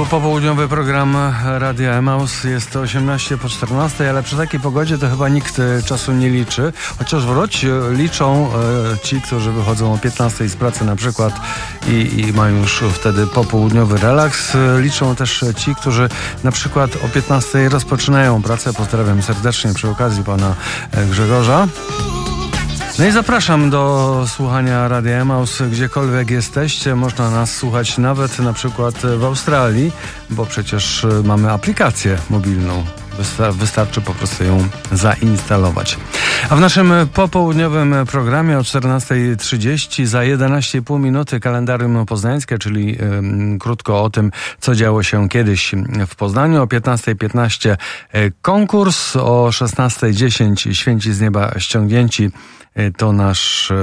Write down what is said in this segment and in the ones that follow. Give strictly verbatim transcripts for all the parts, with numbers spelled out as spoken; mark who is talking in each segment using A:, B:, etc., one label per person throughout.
A: tu popołudniowy program Radia Emaus. Jest to osiemnaście po czternastej, ale przy takiej pogodzie to chyba nikt czasu nie liczy. Chociaż wróć liczą e, ci, którzy wychodzą o piętnastej z pracy na przykład i, i mają już wtedy popołudniowy relaks. Liczą też ci, którzy na przykład o piętnastej rozpoczynają pracę. Pozdrawiam serdecznie przy okazji pana Grzegorza. No i zapraszam do słuchania Radia Emaus, gdziekolwiek jesteście. Można nas słuchać nawet na przykład w Australii, bo przecież mamy aplikację mobilną. Wystar- wystarczy po prostu ją zainstalować. A w naszym popołudniowym programie o czternastej trzydzieści za jedenaście i pół minuty kalendarium poznańskie, czyli y, krótko o tym, co działo się kiedyś w Poznaniu. O piętnastej piętnaście y, konkurs, o szesnastej dziesięć Święci z nieba ściągnięci. To nasz e,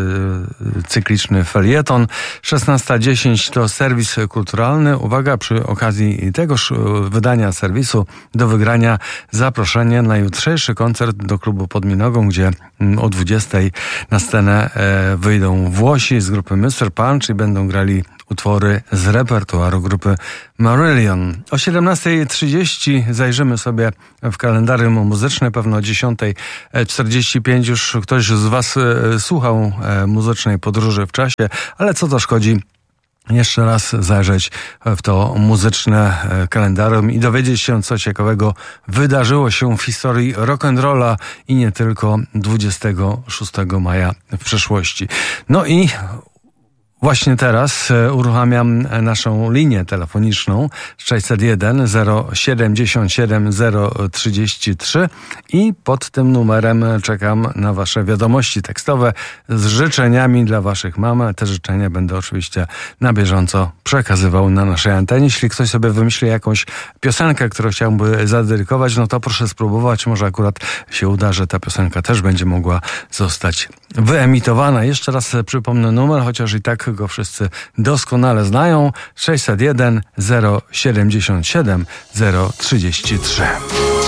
A: cykliczny felieton. szesnasta dziesięć to serwis kulturalny. Uwaga, przy okazji tegoż wydania serwisu do wygrania zaproszenie na jutrzejszy koncert do klubu pod Minogą, gdzie o dwudziestej na scenę e, wyjdą Włosi z grupy mister Punch i będą grali utwory z repertuaru grupy Marillion. O siedemnastej trzydzieści zajrzymy sobie w kalendarium muzyczne. Pewno o dziesiątej czterdzieści pięć już ktoś z was słuchał muzycznej podróży w czasie, ale co to szkodzi jeszcze raz zajrzeć w to muzyczne kalendarium i dowiedzieć się, co ciekawego wydarzyło się w historii rock'n'rolla i nie tylko dwudziestego szóstego maja w przeszłości. No i właśnie teraz uruchamiam naszą linię telefoniczną sześćset jeden zero siedemdziesiąt siedem zero trzydzieści trzy i pod tym numerem czekam na wasze wiadomości tekstowe z życzeniami dla waszych mam. Te życzenia będę oczywiście na bieżąco przekazywał na naszej antenie. Jeśli ktoś sobie wymyśli jakąś piosenkę, którą chciałby zadedykować, no to proszę spróbować. Może akurat się uda, że ta piosenka też będzie mogła zostać wyemitowana. Jeszcze raz przypomnę numer, chociaż i tak go wszyscy doskonale znają. sześćset jeden zero siedemdziesiąt siedem zero trzydzieści trzy.